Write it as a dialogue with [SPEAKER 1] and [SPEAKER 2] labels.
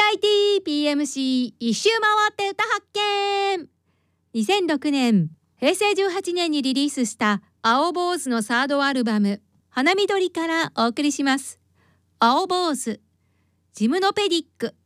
[SPEAKER 1] PMC 一周回って歌発見。2006年、平成18年にリリースした青坊主のサードアルバム花緑からお送りします。青坊主、ジムノペディック。